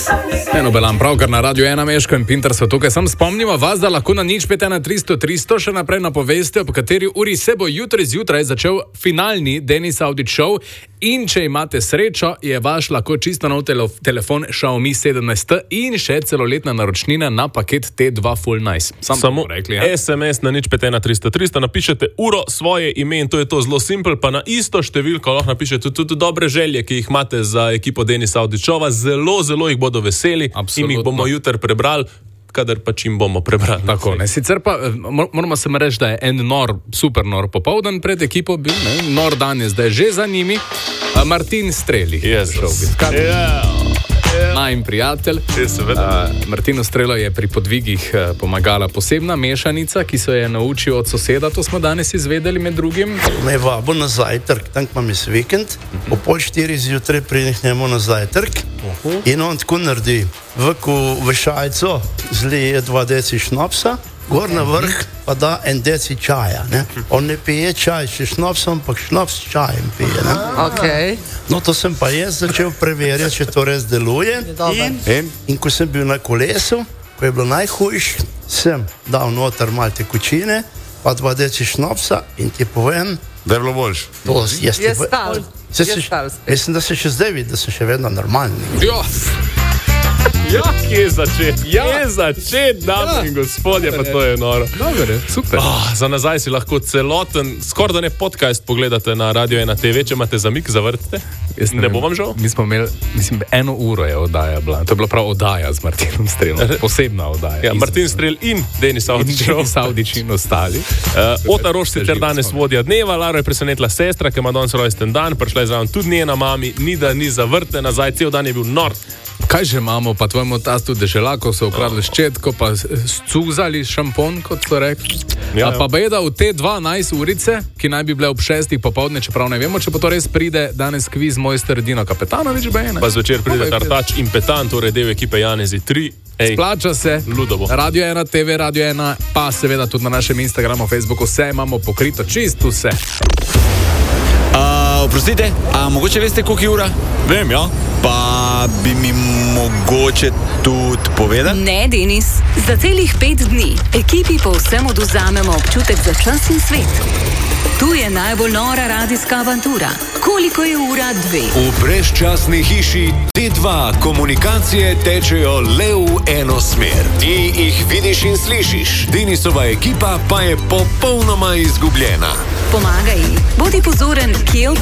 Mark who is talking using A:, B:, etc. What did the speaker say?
A: Eno belam pravkar na Radio 1 Meško in Pinter so tukaj. Sam spomnimo vas, da lahko na nič 51300 še naprej napoveste, ob kateri uri se bo jutri zjutraj začel finalni Denis Audić show. In če imate srečo, je vaš lahko čisto nov telefon Xiaomi 17 in še celoletna naročnina na paket T2 Full Nice.
B: Samo rekli, SMS na nič 51300 napišete uro, svoje ime in to je to zelo simpel, pa na isto številko lahko napišete tudi dobre želje, ki jih imate za ekipo Denis Audić showa. Zelo jih bodo veseli.
A: Absolutno.
B: In jih bomo jutri prebrali, kadar pač jim bomo prebrali.
A: Tako, ne. Sicer pa moramo se reči, da je en super nor popoldan pred ekipo bil, ne. Nor dan je zdaj že za njimi. Martin Streli. Najin prijatelj. Martinu Strelo je pri podvigih pomagala posebna mešanica, ki so je naučil od soseda, to smo danes izvedeli med drugim.
C: Me vabo na zajtrk, tam imam iz vikend, o 3:30 zjutraj pridemo na zajtrk in on tako naredi. V šajco zlije 2 deci šnopsa, gor na vrh pa da 1 deci čaja. Ne? On ne pije čaj s šnopsom, ampak šnops s čajem pije.
D: Okay.
C: No, to sem pa jaz začel preverjati, če to res deluje. In ko sem bil na kolesu, ko je bilo najhujše, sem dal noter malo tekočine, pa 2 deci šnopsa in ti povem,
E: da je bilo boljše.
C: Mislim, da se še zdaj vidi, da sem še vedno normalni.
B: Ja, kje začet, dame in gospodje, pa to je noro.
A: Dobre, super.
B: Za nazaj si lahko celoten, skoraj da ne podcast pogledate na Radio 1 TV, če imate zamik, zavrtite. Ne bo vam žal?
A: Mi smo imeli, 1 uro je oddaja bila. To je bila prav oddaja z Martinom Strelom. Posebna oddaja.
B: Ja, Martin Strel in Denis Audić.
A: Denis Audić in ostali.
B: Ota Roš sicer danes vodja dneva, Laro je presenetila sestra, ki ima danes rojsten dan, prišla je zraven tudi njena mami, ni da ni zavrte nazaj, cel dan je bil nor.
A: Kaj že imamo, pa tvojemu tastu deželako so ukradli ščetko, pa scuzali šampon, kot so rekli. Ja. Pa beda v te 12 urice, ki naj bi bile ob 6 popoldne, čeprav ne vemo, če pa to res pride danes kviz mojster Dino Kapetanović, bejene.
B: Pa zvečer pride Tartač in Petan, torej del ekipe Janezi 3.
A: Splača se.
B: Ludovo.
A: Radio 1 TV, Radio 1, pa seveda tudi na našem Instagramu, Facebooku, vse imamo pokrito, čisto vse.
E: Oprostite, a mogoče veste, koliko je ura? Vem, ja. Pa bi mi mogoče tudi povedali?
F: Ne, Denis. Za celih 5 dni ekipi povsem odvzamemo občutek za čas in svet. Tu je najbolj nora radijska avantura. Koliko je ura 2?
G: V brezčasni hiši T2 komunikacije tečejo le v eno smer. Ti jih vidiš in slišiš. Denisova ekipa pa je popolnoma izgubljena.
F: Pomagaj, bodi pozoren, kje